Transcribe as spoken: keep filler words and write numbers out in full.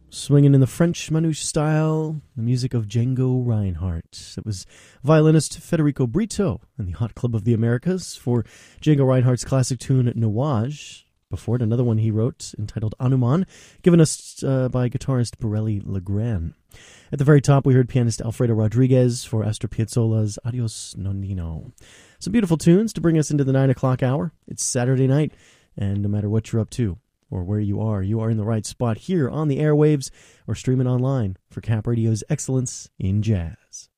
Swinging in the French manouche style, the music of Django Reinhardt. It was violinist Federico Brito in the Hot Club of the Americas for Django Reinhardt's classic tune Nuage. Before it, another one he wrote entitled Anuman, given us uh, by guitarist Borelli Legrand. At the very top, we heard pianist Alfredo Rodriguez for Astor Piazzolla's Adios Nonino. Some beautiful tunes to bring us into the nine o'clock hour. It's Saturday night, and no matter what you're up to or where you are, you are in the right spot here on the airwaves or streaming online for Cap Radio's Excellence in Jazz.